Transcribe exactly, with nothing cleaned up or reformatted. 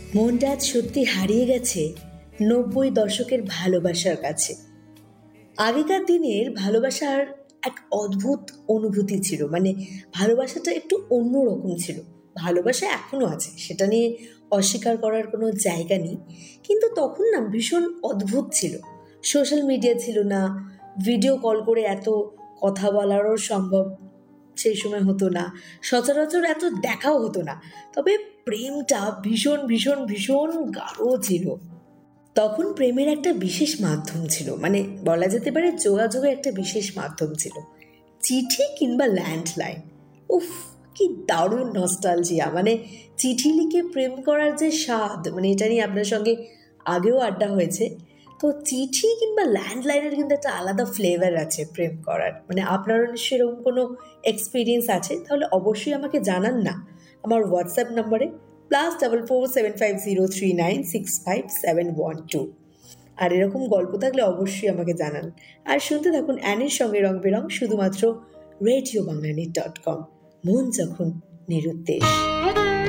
মনটা আজ সত্যি হারিয়ে গেছে নব্বই দশকের ভালোবাসার কাছে। আগেকার দিনের ভালোবাসার এক অদ্ভুত অনুভূতি ছিল, মানে ভালোবাসাটা একটু অন্যরকম ছিল। ভালোবাসা এখনও আছে, সেটা নিয়ে অস্বীকার করার কোনো জায়গা নেই, কিন্তু তখন না ভীষণ অদ্ভুত ছিল। সোশ্যাল মিডিয়া ছিল না, ভিডিও কল করে এত কথা বলারও সম্ভব সেই সময় হতো না, সচরাচর এত দেখাও হতো না। তবে প্রেমটা ভীষণ ভীষণ ভীষণ গাঢ় ছিল। তখন প্রেমের একটা বিশেষ মাধ্যম ছিল, মানে বলা যেতে পারে যোগাযোগের একটা বিশেষ মাধ্যম ছিল, চিঠি কিংবা ল্যান্ডলাইন। উফ, কি দারুণ নস্টালজিয়া! মানে চিঠি লিখে প্রেম করার যে স্বাদ, মানে এটা নিয়ে আপনার সঙ্গে আগেও আড্ডা হয়েছে। তো চিঠি কিংবা ল্যান্ডলাইনের কিন্তু একটা আলাদা ফ্লেভার আছে প্রেম করার। মানে আপনারও নিশ্চয়ই এরকম কোনো এক্সপিরিয়েন্স আছে, তাহলে অবশ্যই আমাকে জানান না আমার হোয়াটসঅ্যাপ নম্বরে plus double four seven five zero three nine six five seven one two. আর এরকম গল্প থাকলে অবশ্যই আমাকে জানান। আর শুনতে থাকুন অ্যানির সঙ্গে রং বেরং, শুধুমাত্র রেডিও বাংলানি ডট কম। মন যখন নিরুদ্দেশ।